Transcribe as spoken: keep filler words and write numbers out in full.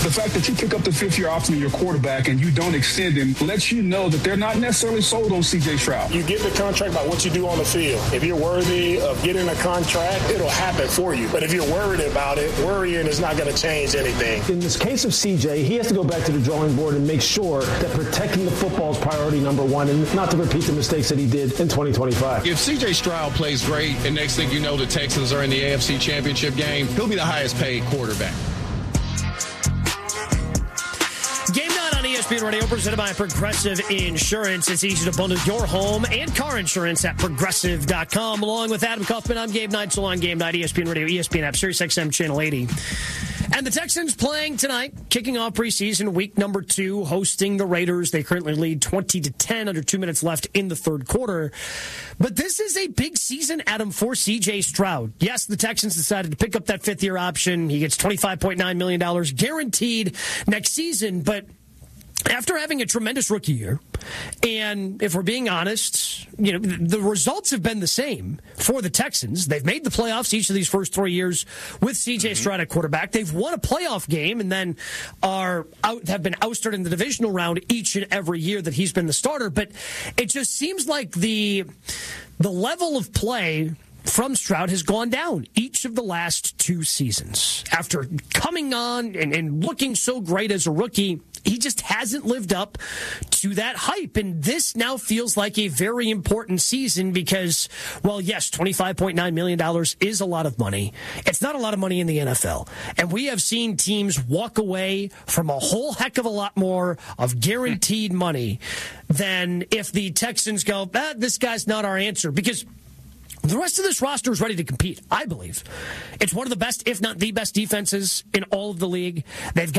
The fact that you pick up the fifth-year option of your quarterback and you don't extend him lets you know that they're not necessarily sold on C J Stroud. You get the contract by what you do on the field. If you're worthy of getting a contract, it'll happen for you. But if you're worried about it, worrying is not going to change anything. In this case of C J, he has to go back to the drawing board and make sure that protecting the football is priority number one and not to repeat the mistakes that he did in twenty twenty-five. If C J Stroud plays great and next thing you know the Texans are in the A F C Championship game, he'll be the highest paid quarterback. Game night on E S P N Radio, presented by Progressive Insurance. It's easy to bundle your home and car insurance at progressive dot com. Along with Adam Kaufman, I'm Gabe Neitzel on Game Night, E S P N Radio, E S P N app, Sirius X M Channel eighty. And the Texans playing tonight, kicking off preseason week number two, hosting the Raiders. They currently lead twenty to ten, under two minutes left in the third quarter. But this is a big season, Adam, for C J Stroud. Yes, the Texans decided to pick up that fifth-year option. He gets twenty-five point nine million dollars guaranteed next season, but after having a tremendous rookie year, and if we're being honest, you know, the results have been the same for the Texans. They've made the playoffs each of these first three years with C J mm-hmm. Stroud at quarterback. They've won a playoff game and then are out, have been ousted in the divisional round each and every year that he's been the starter. But it just seems like the the level of play from Stroud has gone down each of the last two seasons. After coming on and, and looking so great as a rookie, he just hasn't lived up to that hype. And this now feels like a very important season because, well, yes, twenty-five point nine million dollars is a lot of money. It's not a lot of money in the N F L. And we have seen teams walk away from a whole heck of a lot more of guaranteed money than if the Texans go, ah, this guy's not our answer. Because the rest of this roster is ready to compete, I believe. It's one of the best, if not the best, defenses in all of the league. They've got